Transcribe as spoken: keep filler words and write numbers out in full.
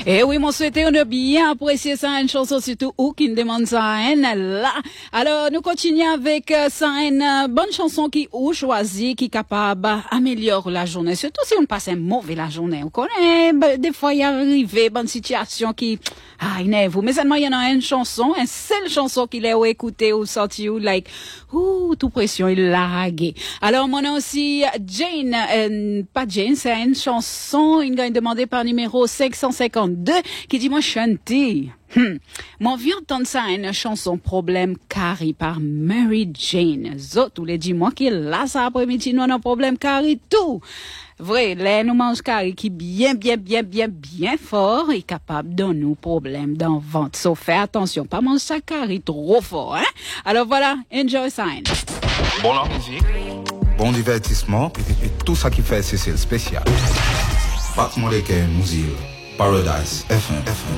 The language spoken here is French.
Et oui, mon souhaité, on a bien apprécié ça, une chanson surtout ou qui me demande ça, hein, là. Alors, nous continuons avec euh, ça, une euh, bonne chanson qui ou choisi, qui est capable d'améliorer la journée. Surtout si on passe un mauvais la journée. On connaît, bah, des fois, il arrive, bonne situation qui, ah, il est vous. Mais seulement, il y en a une chanson, une seule chanson qu'il a écouté ou sorti ou like, ouh, tout pression, il l'a ragué. Alors, mon nom aussi, Jane, euh, pas Jane, c'est une chanson, une gagne demandée par numéro cinq cent cinquante-deux, qui dit, moi, chanter. Hmm. Mon vieux entendre ça, une chanson Problème Carrie par Mary Jane. Zot, tous les dis-moi qu'il là, ça après-midi, nous, on a problème Carrie, tout. Vrai, là, nous mange Carrie qui bien, bien, bien, bien, bien fort et capable de nous problème dans vente. Sauf fais attention, pas manger ça Carrie trop fort, hein. Alors voilà, enjoy sign. Bon la musique. Bon divertissement et, et tout ça qui fait c'est le spécial. Pas de Paradise F M.